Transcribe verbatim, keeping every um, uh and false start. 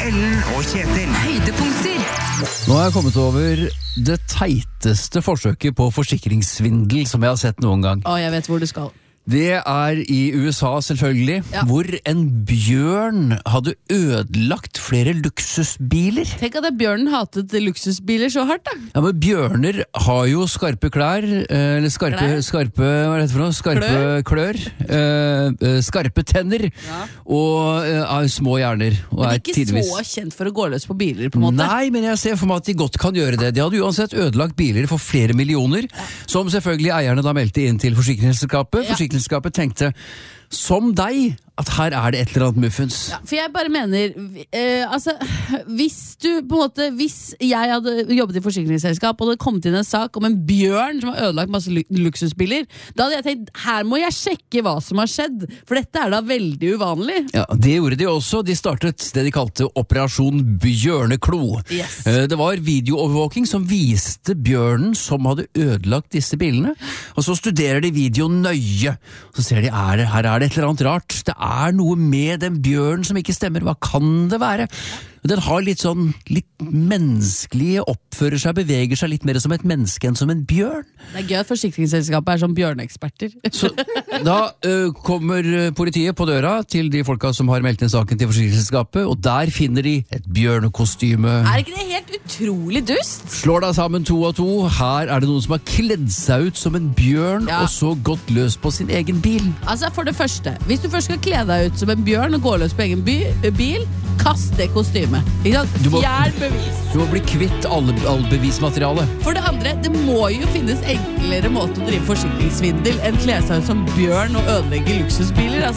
Ellen og Kjetil. Høydepunkter. Nå har jeg kommet over det teiteste forsøket på forsikringssvindel som jeg har sett noen gang. Å, jeg vet hvor du skal. Det er i U S A selvfølgelig, Ja. hvor en bjørn hadde ødelagt flere luksusbiler. Tenk at det bjørnen hatet luksusbiler så hardt da. Ja, men bjørner har jo skarpe klær, eh, eller skarpe, Klær? skarpe, hva er det for noe? Skarpe klør, eh, eh, skarpe tenner, Ja. og eh, har små hjerner. Og Men er ikke tidvis... så kjent for å gå løs på biler på en måte. Nei, men jeg ser for meg at de godt kan gjøre det. De hadde uansett ødelagt biler for flere millioner, som selvfølgelig eierne da meldte inn til forsikringsselskapet. Ja. Forsikringsselskapet tenkte, som deg, at her er det et eller annet muffens. Ja, for jeg bare mener eh, altså, hvis du på en måte hvis jeg hadde jobbet i forsikringsselskap og det kom til en sak om en bjørn som har ødelagt masse lu- luksusbiler, da hadde jeg tenkt, her må jeg sjekke hva som har skjedd, for dette er da veldig uvanlig. Ja, det gjorde de også. De startet det de kalte Operasjon Bjørneklo. Yes. Eh, Det var videoovervåking som viste bjørnen som hadde ødelagt disse bilene, og så studerer de videoen nøye. Så ser de, er det, her er det et eller annet rart. Det er noe med den bjørnen som ikke stemmer. Hva kan det være? Den har litt sånn, litt menneskelig, oppfører seg, beveger seg litt mer som et menneske enn som en bjørn. Det er gøy at forsikringsselskapet er sånn bjørneeksperter. Så da ø, kommer politiet på døra til de folka som har meldt inn saken til forsikringsselskapet, og der finner de et bjørnekostyme. Er ikke det helt utrolig dust? Slår deg sammen to og to. Her er det noen som har kledd seg ut som en bjørn, Ja. og så gått løs på sin egen bil. Altså, for det første, hvis du først skal kle deg ut som en bjørn og gå løs på egen by, bil, kast det kostymet. Ikke sant? Du må- Fjern bevis. Du må bli kvitt alle, all bevismateriale. For det andre, det må jo finnes enklere måte å drive forsikringssvindel enn kle seg ut som bjørn og ødelegge luksusbiler. Altså,